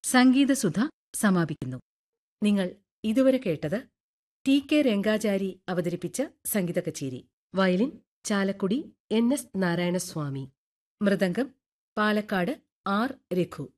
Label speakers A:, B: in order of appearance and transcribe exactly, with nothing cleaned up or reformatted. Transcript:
A: സംഗീതസുധ സമാപിക്കുന്നു. നിങ്ങൾ ഇതുവരെ കേട്ടത് ടി കെ രംഗാചാരി അവതരിപ്പിച്ച സംഗീത കച്ചേരി. Violin Chalakudy N S Narayanaswamy. Mridangam Palakkad R Raghu.